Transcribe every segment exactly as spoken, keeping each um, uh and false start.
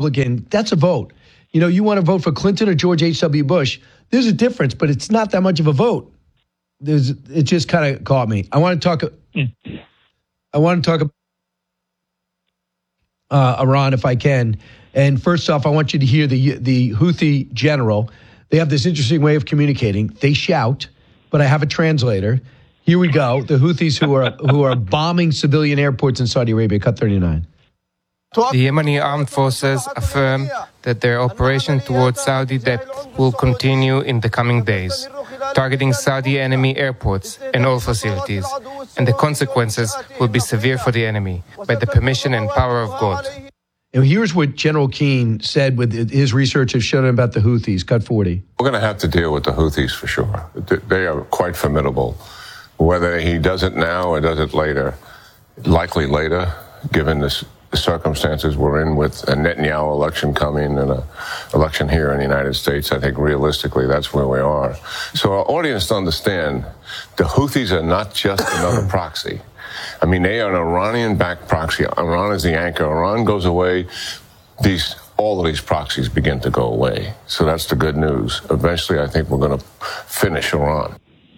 Republican, that's a vote. You know, you want to vote for Clinton or George H W. Bush, there's a difference, but it's not that much of a vote. There's, it just kind of caught me. I want to talk. I want to talk about uh, Iran, if I can. And first off, I want you to hear the the Houthi general. They have this interesting way of communicating. They shout, but I have a translator. Here we go. The Houthis who are who are bombing civilian airports in Saudi Arabia. Cut thirty-nine. The Yemeni armed forces affirm that their operation towards Saudi depth will continue in the coming days, targeting Saudi enemy airports and all facilities, and the consequences will be severe for the enemy, by the permission and power of God. And here's what General Keane said with his research has shown him about the Houthis. Cut forty. We're going to have to deal with the Houthis for sure. They are quite formidable. Whether he does it now or does it later, likely later, given this the circumstances we're in with a Netanyahu election coming and an election here in the United States, I think realistically that's where we are. So our audience to understand, the Houthis are not just another proxy. I mean, they are an Iranian-backed proxy. Iran is the anchor. Iran goes away, these all of these proxies begin to go away. So that's the good news. Eventually, I think we're going to finish Iran.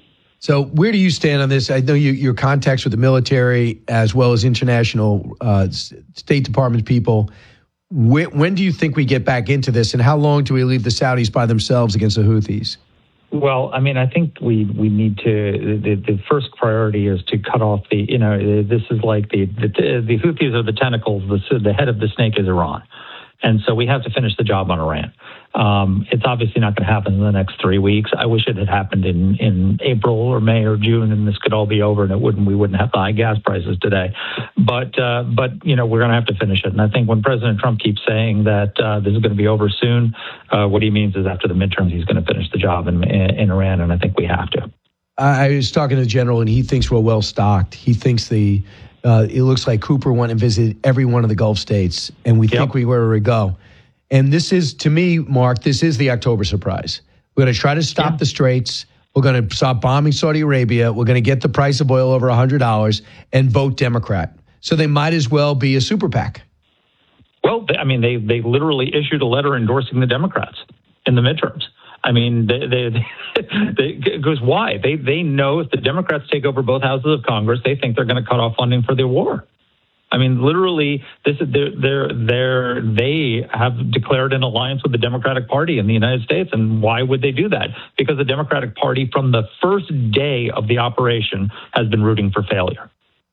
So where do you stand on this? I know you, your contacts with the military as well as international uh, State Department people. When, when do you think we get back into this, and how long do we leave the Saudis by themselves against the Houthis? Well, I mean, I think we, we need to, the, the first priority is to cut off the, you know, this is like the, the, the Houthis are the tentacles, the, the head of the snake is Iran. And so we have to finish the job on Iran. Um, it's obviously not going to happen in the next three weeks. I wish it had happened in, in April or May or June, and this could all be over, and it wouldn't. We wouldn't have the high gas prices today. But uh, but you know, we're going to have to finish it. And I think when President Trump keeps saying that uh, this is going to be over soon, uh, what he means is after the midterms, he's going to finish the job in, in, in Iran, and I think we have to. I was talking to the general, and he thinks we're well stocked. He thinks the uh, it looks like Cooper went and visited every one of the Gulf states, and we yep. think we were where to go. And this is, to me, Mark, this is the October surprise. We're going to try to stop yeah. the Straits. We're going to stop bombing Saudi Arabia. We're going to get the price of oil over one hundred dollars and vote Democrat. So they might as well be a super PAC. Well, I mean, they, they literally issued a letter endorsing the Democrats in the midterms. I mean, they, they, they, because why? They, they know if the Democrats take over both houses of Congress, they think they're going to cut off funding for the war. I mean, literally, this is they're, they're, they're, they have declared an alliance with the Democratic Party in the United States. And why would they do that? Because the Democratic Party, from the first day of the operation, has been rooting for failure.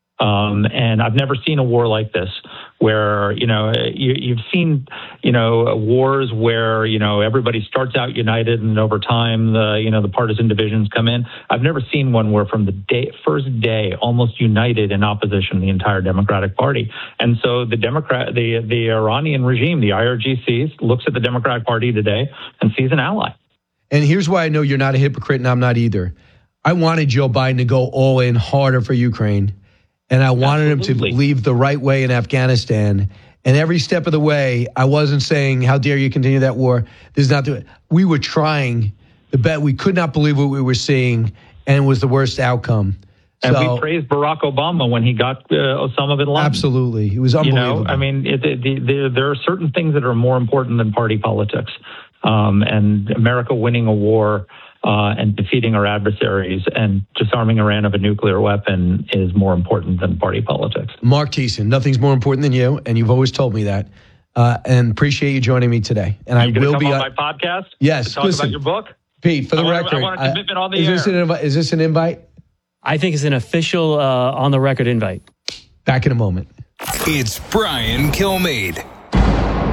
Um, and I've never seen a war like this where, you know, you, you've seen, you know, wars where, you know, everybody starts out united and over time, the, you know, the partisan divisions come in. I've never seen one where from the day, first day, almost united in opposition, the entire Democratic Party. And so the Democrat, the, the Iranian regime, the I R G C, looks at the Democratic Party today and sees an ally. And here's why I know you're not a hypocrite and I'm not either. I wanted Joe Biden to go all in harder for Ukraine. And I wanted Absolutely. him to leave the right way in Afghanistan. And every step of the way, I wasn't saying, how dare you continue that war? This is not the, we were trying the bet. We could not believe what we were seeing, and it was the worst outcome. And so, we praised Barack Obama when he got uh, Osama bin Laden. Absolutely. It was unbelievable. You know, I mean, it, it, it, there are certain things that are more important than party politics. Um, and America winning a war Uh, and defeating our adversaries and disarming Iran of a nuclear weapon is more important than party politics. Mark Thiessen, nothing's more important than you, and you've always told me that. Uh, and appreciate you joining me today. And Are you I will come be on on my podcast. Yes, to talk listen, about your book, Pete. For the I want, record, I want a commitment on the is air. this an invite? Is this an invite? I think it's an official uh, on the record invite. Back in a moment. It's Brian Kilmeade.